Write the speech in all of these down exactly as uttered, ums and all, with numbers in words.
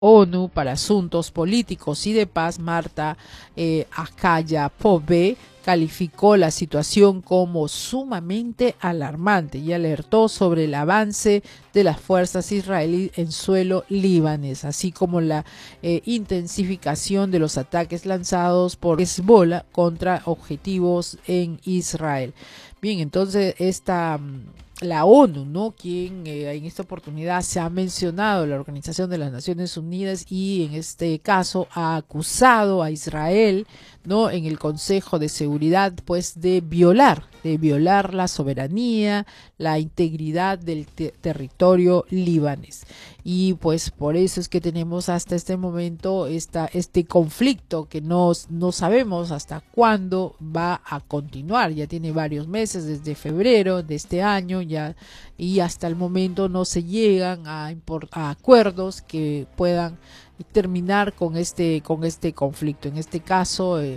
ONU para Asuntos Políticos y de Paz, Marta eh, Akaya Pove, calificó la situación como sumamente alarmante y alertó sobre el avance de las fuerzas israelíes en suelo libanés, así como la eh, intensificación de los ataques lanzados por Hezbollah contra objetivos en Israel. Bien, entonces esta... la ONU, ¿no? Quien eh, en esta oportunidad se ha mencionado, la Organización de las Naciones Unidas, y en este caso ha acusado a Israel, ¿no? En el Consejo de Seguridad, pues de violar, de violar la soberanía, la integridad del te territorio libanés. Y pues por eso es que tenemos hasta este momento esta, este conflicto que no, no sabemos hasta cuándo va a continuar. Ya tiene varios meses, desde febrero de este año, ya, y hasta el momento no se llegan a, a acuerdos que puedan terminar con este, con este conflicto. En este caso, eh,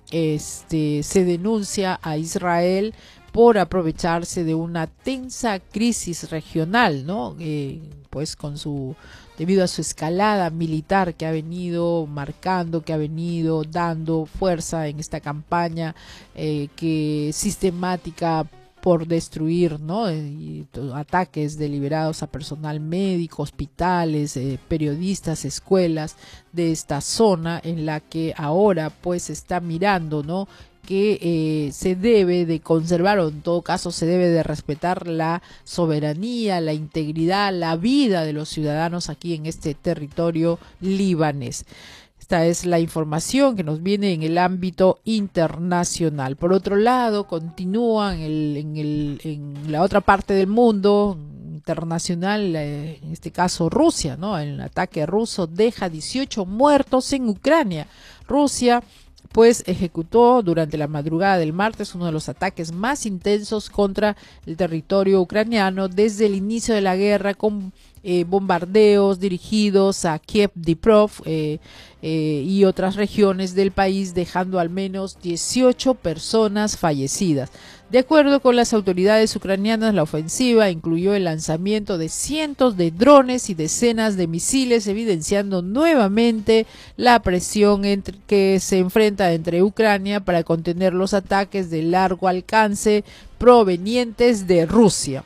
este, se denuncia a Israel por aprovecharse de una tensa crisis regional, ¿no? Eh, pues con su, debido a su escalada militar que ha venido marcando, que ha venido dando fuerza en esta campaña eh, que sistemática por destruir, ¿no? Y ataques deliberados a personal médico, hospitales, eh, periodistas, escuelas de esta zona, en la que ahora pues se está mirando, ¿no? que eh, se debe de conservar, o en todo caso se debe de respetar la soberanía, la integridad, la vida de los ciudadanos aquí en este territorio libanés. Esta es la información que nos viene en el ámbito internacional. Por otro lado, continúa en, el, en, el, en la otra parte del mundo internacional, eh, en este caso Rusia, ¿no? El ataque ruso deja dieciocho muertos en Ucrania. Rusia pues ejecutó durante la madrugada del martes uno de los ataques más intensos contra el territorio ucraniano desde el inicio de la guerra, con eh, bombardeos dirigidos a Kiev, Dnipro eh, eh, y otras regiones del país, dejando al menos dieciocho personas fallecidas. De acuerdo con las autoridades ucranianas, la ofensiva incluyó el lanzamiento de cientos de drones y decenas de misiles, evidenciando nuevamente la presión entre, que se enfrenta entre Ucrania para contener los ataques de largo alcance provenientes de Rusia.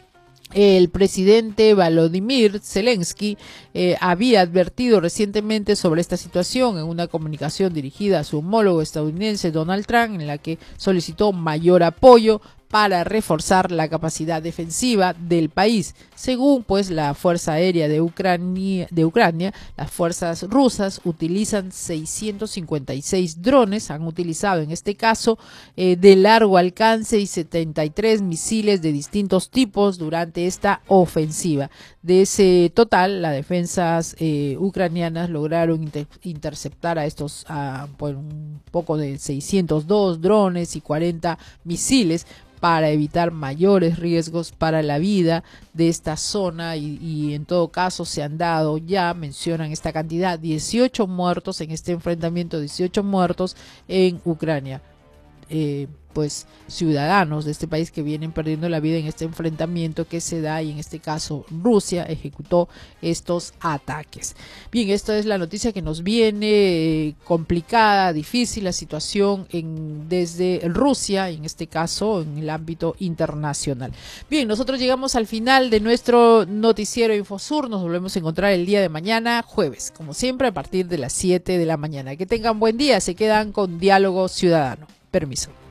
El presidente Volodymyr Zelensky eh, había advertido recientemente sobre esta situación en una comunicación dirigida a su homólogo estadounidense Donald Trump, en la que solicitó mayor apoyo para reforzar la capacidad defensiva del país. Según pues la Fuerza Aérea de Ucrania, de Ucrania, las fuerzas rusas utilizan seiscientos cincuenta y seis drones, han utilizado en este caso eh, de largo alcance, y setenta y tres misiles de distintos tipos durante esta ofensiva. De ese total, las defensas eh, ucranianas lograron inter interceptar a estos a, pues, un poco de seiscientos dos drones y cuarenta misiles, para evitar mayores riesgos para la vida de esta zona, y, y en todo caso se han dado, ya mencionan esta cantidad, dieciocho muertos en este enfrentamiento, dieciocho muertos en Ucrania. Eh, pues ciudadanos de este país que vienen perdiendo la vida en este enfrentamiento que se da, y en este caso Rusia ejecutó estos ataques. Bien, esta es la noticia que nos viene eh, complicada, difícil la situación en, desde Rusia, en este caso en el ámbito internacional. Bien, nosotros llegamos al final de nuestro noticiero Infosur. Nos volvemos a encontrar el día de mañana, jueves, como siempre a partir de las siete de la mañana. Que tengan buen día, se quedan con Diálogo Ciudadano. Permiso.